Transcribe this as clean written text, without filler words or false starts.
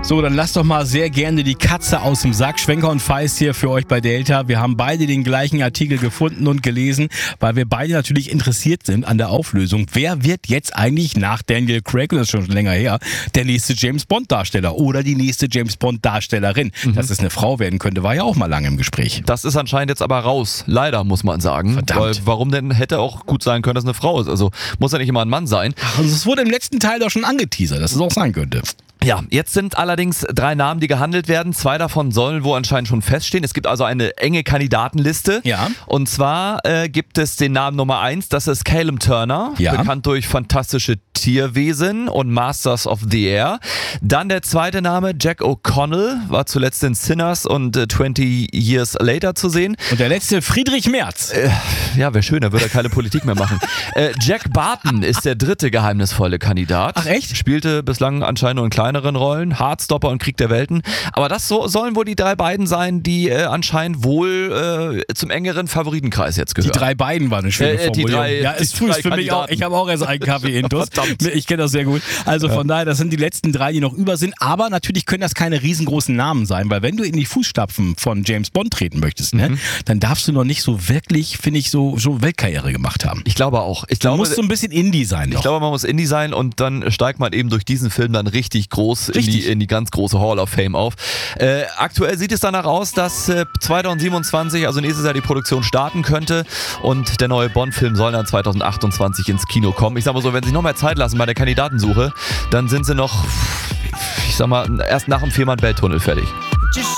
So, dann lasst doch mal sehr gerne die Katze aus dem Sack. Schwenker und Feist hier für euch bei Delta. Wir haben beide den gleichen Artikel gefunden und gelesen, weil wir beide natürlich interessiert sind an der Auflösung. Wer wird jetzt eigentlich nach Daniel Craig, und das ist schon länger her, der nächste James-Bond-Darsteller oder die nächste James-Bond-Darstellerin? Dass es eine Frau werden könnte, war ja auch mal lange im Gespräch. Das ist anscheinend jetzt aber raus. Leider, muss man sagen. Verdammt. Weil warum denn hätte auch gut sein können, dass eine Frau ist? Also muss ja nicht immer ein Mann sein. Ach, und es wurde im letzten Teil doch schon angeteasert, dass es auch sein könnte. Ja, jetzt sind allerdings 3 Namen, die gehandelt werden. 2 davon sollen wohl anscheinend schon feststehen. Es gibt also eine enge Kandidatenliste. Ja. Und zwar gibt es den Namen Nummer 1, das ist Callum Turner, Ja. bekannt durch Fantastische Tierwesen und Masters of the Air. Dann der zweite Name, Jack O'Connell, war zuletzt in Sinners und 20 Years Later zu sehen. Und der letzte, Friedrich Merz. Ja, wäre schön, da würde er keine Politik mehr machen. Jack Barton ist der dritte geheimnisvolle Kandidat. Ach, echt? Spielte bislang anscheinend nur in kleineren Rollen, Hardstopper und Krieg der Welten. Aber das sollen wohl die 3 beiden sein, die anscheinend wohl zum engeren Favoritenkreis jetzt gehören. Die 3 beiden waren eine schöne Formulierung. Ja, die ist früh drei für mich auch. Kandidaten. Ich habe auch erst einen Kaffee intus. Ich kenne das sehr gut. Also von daher, das sind die letzten 3, die noch über sind. Aber natürlich können das keine riesengroßen Namen sein, weil wenn du in die Fußstapfen von James Bond treten möchtest, ne, dann darfst du noch nicht so wirklich, finde ich, so Weltkarriere gemacht haben. Ich glaube auch. Du musst so ein bisschen Indie sein noch. Ich glaube, man muss Indie sein und dann steigt man eben durch diesen Film dann richtig groß in die ganz große Hall of Fame auf. Aktuell sieht es danach aus, dass 2027, also nächstes Jahr, die Produktion starten könnte und der neue Bond-Film soll dann 2028 ins Kino kommen. Ich sag mal so, wenn sie sich noch mehr Zeit lassen bei der Kandidatensuche, dann sind sie noch, ich sag mal, erst nach dem Fehmarn-Belt-Tunnel fertig.